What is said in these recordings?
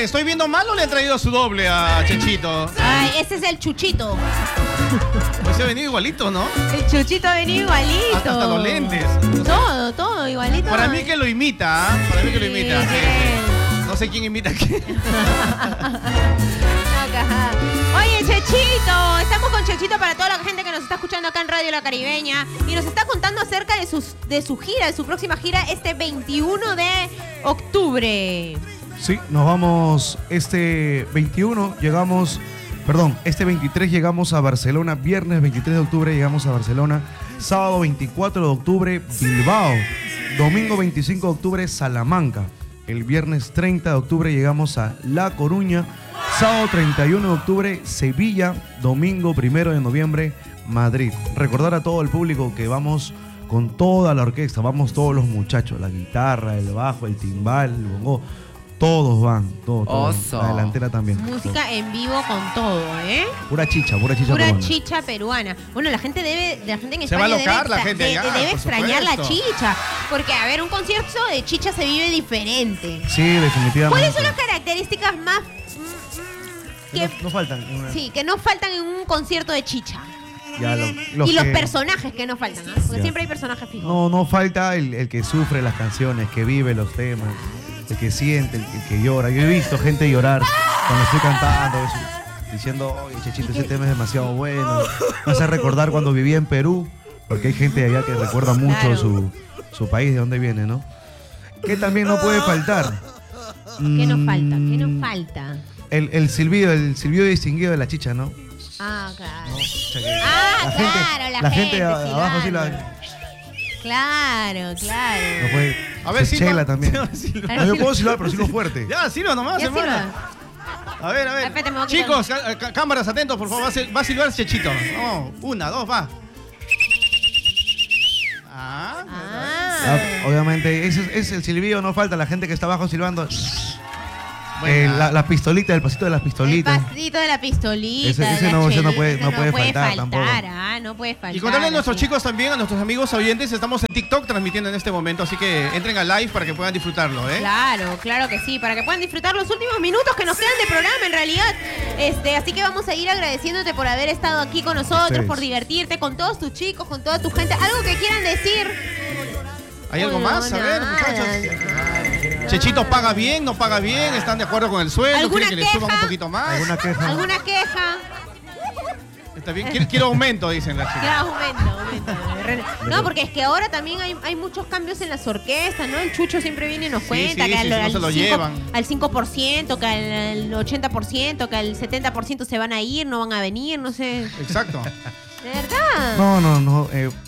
qué? ¿Estoy viendo mal o le han traído su doble a Chechito? Ay, ese es el Chuchito. Pues se ha venido igualito, ¿no? El Chuchito ha venido igualito. Hasta los lentes. Todo igualito. Para mí que lo imita, ¿ah? Para mí que lo imita. Sí. No sé quién imita a quién. Oye, Chechito, estamos con Chechito para toda la gente que nos está escuchando acá en Radio La Caribeña y nos está contando acerca de su gira, de su próxima gira este 21 de octubre. Sí, nos vamos este 23 llegamos a Barcelona, viernes 23 de octubre llegamos a Barcelona, sábado 24 de octubre Bilbao, domingo 25 de octubre Salamanca, el viernes 30 de octubre llegamos a La Coruña, sábado 31 de octubre Sevilla, domingo 1 de noviembre Madrid. Recordar a todo el público que vamos con toda la orquesta, vamos todos los muchachos, la guitarra, el bajo, el timbal, el bongo. Todos van, todos. La delantera también. Música en vivo con todo, ¿eh? Pura chicha peruana. Pura chicha peruana. Bueno, la gente en España se va a alocar la gente allá, debe por extrañar supuesto. la chicha. Porque, a ver, un concierto de chicha se vive diferente. Sí, definitivamente. ¿Cuáles son las características más No faltan. Sí, que no faltan en un concierto de chicha? Ya, Y los personajes que no faltan, ¿no? Porque Ya. siempre hay personajes fijos. No falta el que sufre las canciones, que vive los temas, el que siente, el que llora. Yo he visto gente llorar cuando estoy cantando, diciendo, oye, Chechito, ese tema es demasiado bueno. Me hace recordar cuando vivía en Perú, porque hay gente allá que recuerda mucho Claro. su país, de dónde viene, ¿no? Que también no puede faltar. ¿Qué nos falta? ¿Qué nos falta? El silbido distinguido de la chicha, ¿no? Ah, claro. O sea que La gente de abajo sí silbando. la... Claro. No puede. A ver, se Silva. chela también. A ver, Silva. No, yo puedo silbar, pero silo fuerte. Ya, Silva nomás, Ya, hermano. Silva. A ver. Espérate, me voy a quitar. Chicos, cámaras atentos, por favor. Va a silbar Chechito. No, 1, 2, va. Obviamente, ese es el silbido, no falta la gente que está abajo silbando. Buena. La pistolita, el pasito de las pistolitas. El pasito de la pistolita. Ese de la no chelita, puede faltar tampoco. No puede faltar. Y contarle a nuestros así. chicos también, a nuestros amigos oyentes, estamos en TikTok transmitiendo en este momento, así que entren a live para que puedan disfrutarlo, ¿eh? Claro que sí, para que puedan disfrutar los últimos minutos que nos quedan de programa en realidad. Así que vamos a ir agradeciéndote por haber estado aquí con nosotros, Ustedes. por divertirte con todos tus chicos, con toda tu gente. Algo que quieran decir. ¿Hay algo más? A ver, Nada. muchachos. Chechito paga bien, no paga bien, están de acuerdo con el sueldo, ¿Alguna quieren que le suban queja? un poquito más. ¿Alguna queja? ¿Alguna queja? Está bien, quiero aumento, dicen las chicas. Ya, aumento. No, porque es que ahora también hay muchos cambios en las orquestas, ¿no? El Chucho siempre viene y nos cuenta que no se lo llevan. al 5%, que al 80%, que al 70% se van a ir, no van a venir, no sé. Exacto. ¿De verdad? No,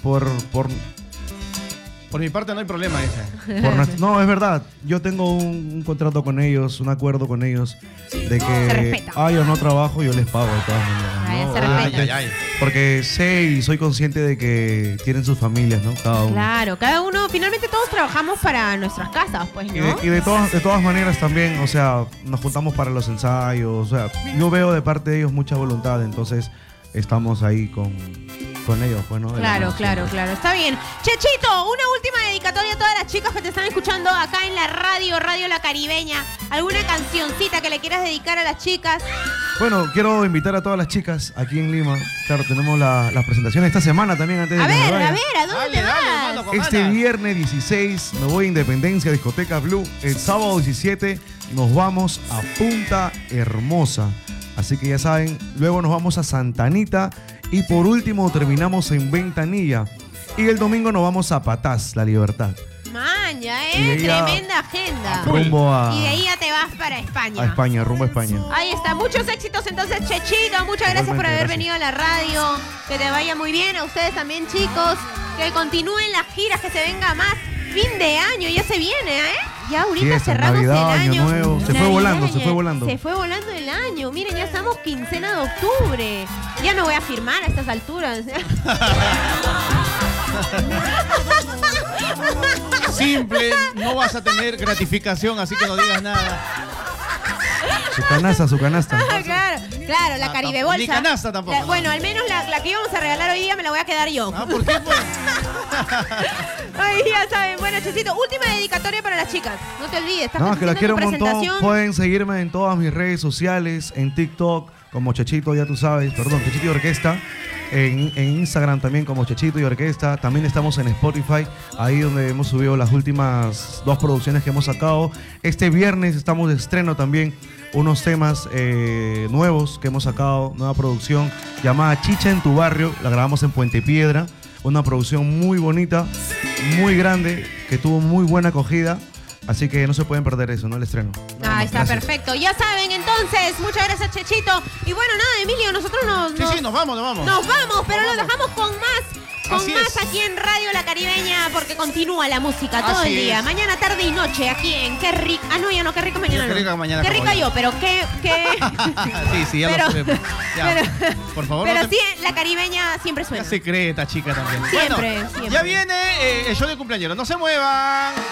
Por mi parte no hay problema, dice. no, es verdad. Yo tengo un contrato con ellos, un acuerdo con ellos de Se que respeta. yo no trabajo, yo les pago de todas maneras. Ah, ¿no? se respeta. Ay. Porque sé y soy consciente de que tienen sus familias, ¿no? Cada uno. Claro, cada uno, finalmente todos trabajamos para nuestras casas, pues, ¿no? Y de todas maneras también, o sea, nos juntamos para los ensayos, o sea, yo veo de parte de ellos mucha voluntad, entonces estamos ahí con ellos, pues, ¿no? De la Claro, mano. claro, está bien. Chechito, una última dedicatoria a todas las chicas que te están escuchando acá en la Radio La Caribeña. ¿Alguna cancioncita que le quieras dedicar a las chicas? Bueno, quiero invitar a todas las chicas aquí en Lima. Claro, tenemos las presentaciones esta semana también antes de A que me ver, vaya. ¿a dónde te vas? hermano, con Este ganas. viernes 16 me voy a Independencia, Discoteca Blue. El sábado 17 nos vamos a Punta Hermosa. Así que ya saben, luego nos vamos a Santa Anita y por último terminamos en Ventanilla. Y el domingo nos vamos a Patás, La Libertad. Maña, Y de ahí a- tremenda agenda. Rumbo a Y de ahí ya te vas para España. España, rumbo a España. Ahí está, muchos éxitos entonces, Chechito, muchas gracias por Igualmente, haber gracias. venido a la radio, que te vaya muy bien, a ustedes también chicos, que continúen las giras, que se venga más, fin de año, ya se viene, ¿eh? Ya ahorita Fiesta, cerramos Navidad, el Año año. Nuevo, se fue volando, se fue volando. Se fue volando el año, miren, ya estamos quincena de octubre, ya no voy a firmar a estas alturas. Simple, no vas a tener gratificación, así que no digas nada. Su canasta. Claro, la Caribe Bolsa. Ni canasta tampoco. Bueno, al menos la que íbamos a regalar hoy día me la voy a quedar yo. ¿Por qué? Pues? Ay, ya saben. Bueno, Chechito, última dedicatoria para las chicas. No te olvides, estás No, que las quiero haciendo un tu montón. presentación. Pueden seguirme en todas mis redes sociales, en TikTok como Chechito, ya tú sabes, perdón, Chechito y Orquesta. En Instagram también como Chechito y Orquesta. También estamos en Spotify, ahí donde hemos subido las últimas 2 producciones que hemos sacado. Este viernes estamos de estreno también unos temas nuevos que hemos sacado, nueva producción llamada Chicha en tu barrio. La grabamos en Puente Piedra. Una producción muy bonita, muy grande, que tuvo muy buena acogida. Así que no se pueden perder eso, ¿no? El estreno. Ahí está, Gracias. perfecto. Ya saben, entonces, muchas gracias, Chechito. Y bueno, nada, Emilio, nosotros Sí, nos vamos, nos vamos. Nos vamos, pero Nos lo vamos. dejamos con más Así es. aquí en Radio La Caribeña, porque continúa la música todo Así el día. es. Mañana, tarde y noche, aquí en Qué Rica. Ah, no, ya no, Qué Rico mañana. Qué no. Rica mañana Qué como rica yo. yo, pero qué. Sí, ya Pero- lo sabemos. Ya, pero- por favor, Pero no te... sí, La Caribeña siempre Ya suena. se cree esta chica también. Siempre, Bueno, siempre. ya viene el show de cumpleaños. No se muevan.